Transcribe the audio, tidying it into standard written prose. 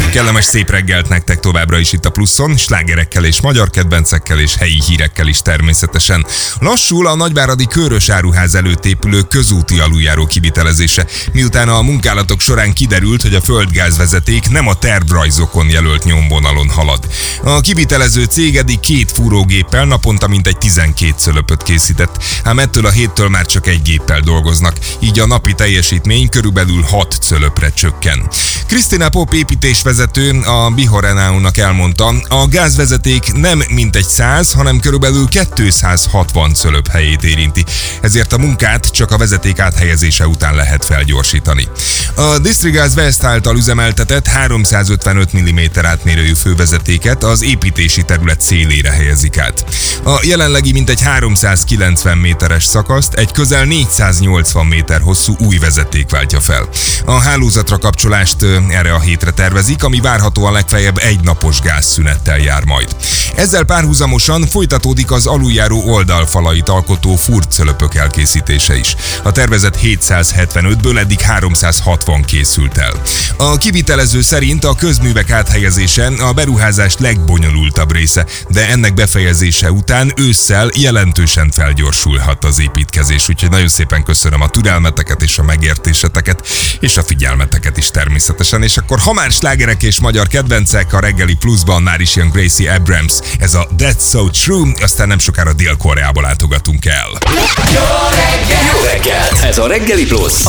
Kellemes szép reggelt nektek továbbra is itt a Pluszon, slágerekkel és magyar kedvencekkel és helyi hírekkel is természetesen. Lassul a nagyváradi Körös áruház előtt épülő közúti aluljáró kivitelezése, miután a munkálatok során kiderült, hogy a földgázvezeték nem a tervrajzokon jelölt nyomvonalon halad. A kivitelező cég eddig 2 fúrógéppel naponta mintegy 12 cölöpöt készített, ám ettől a héttől már csak egy géppel dolgoznak, így a napi teljesítmény körülbelül 6 cölöpre csökken. Krisztina Pop építésvezető a Bihorenáunak elmondta, a gázvezeték nem mintegy 100, hanem körülbelül 260 cölöp helyét érinti, ezért a munkát csak a vezeték áthelyezése után lehet felgyorsítani. A Distrigas West által üzemeltetett 355 mm átmérőjű fővezetéket az építési terület szélére helyezik át. A jelenlegi mintegy 390 méteres szakaszt egy közel 480 méter hosszú új vezeték váltja fel. A hálózatra kapcsolást erre a hétre tervezik, ami várhatóan legfeljebb egy napos gázszünettel jár majd. Ezzel párhuzamosan folytatódik az aluljáró oldalfalait alkotó furtcölöpök elkészítése is. A tervezett 775-ből eddig 360 készült el. A kivitelező szerint a közművek áthelyezése a beruházás legbonyolultabb része, de ennek befejezése után ősszel jelentősen felgyorsulhat az építkezés, úgyhogy nagyon szépen köszönöm a türelmeteket és a megértéseteket, és a figyelmeteket is természetesen, és akkor ha már slágerek és magyar kedvencek, a reggeli pluszban már is jön Gracie Abrams, ez a That's So True, aztán nem sokára Dél-Koreába látogatunk el. Jó reggel! Ez a Reggeli Plusz,